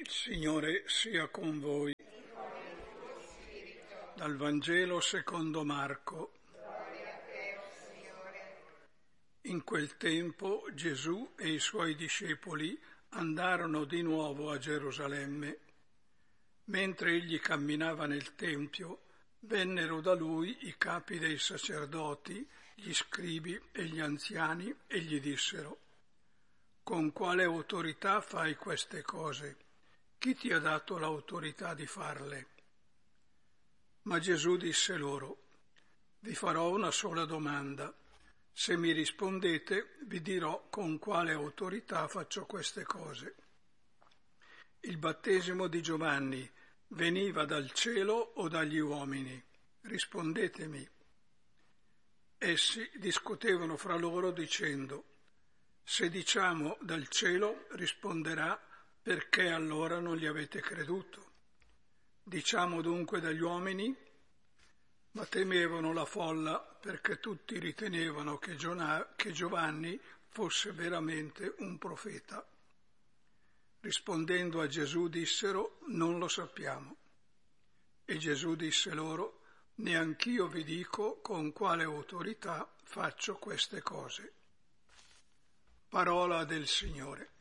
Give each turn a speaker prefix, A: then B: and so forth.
A: Il Signore sia con voi. Dal Vangelo secondo Marco. In quel tempo Gesù e i suoi discepoli andarono di nuovo a Gerusalemme. Mentre egli camminava nel Tempio, vennero da lui i capi dei sacerdoti, gli scribi e gli anziani e gli dissero: «Con quale autorità fai queste cose? Chi ti ha dato l'autorità di farle?» Ma Gesù disse loro: «Vi farò una sola domanda. Se mi rispondete, vi dirò con quale autorità faccio queste cose. Il battesimo di Giovanni veniva dal cielo o dagli uomini? Rispondetemi». Essi discutevano fra loro dicendo: «Se diciamo dal cielo, risponderà: perché allora non gli avete creduto? Diciamo dunque dagli uomini?» Ma temevano la folla, perché tutti ritenevano che Giovanni fosse veramente un profeta. Rispondendo a Gesù dissero: «Non lo sappiamo». E Gesù disse loro: «Neanch'io vi dico con quale autorità faccio queste cose». Parola del Signore.